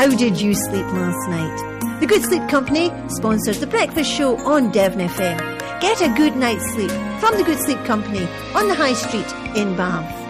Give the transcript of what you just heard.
how did you sleep last night? The Good Sleep Company sponsors The Breakfast Show on Devon FM. Get a good night's sleep from The Good Sleep Company on the High Street in Bath.